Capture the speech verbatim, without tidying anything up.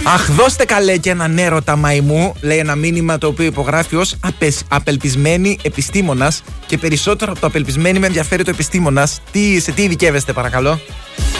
Αχ, δώστε καλέ και έναν έρωτα μαϊμού, λέει ένα μήνυμα το οποίο υπογράφει ως απελπισμένη επιστήμονας. Και περισσότερο από το απελπισμένη με ενδιαφέρει το επιστήμονας. Τι, σε τι ειδικεύεστε, παρακαλώ?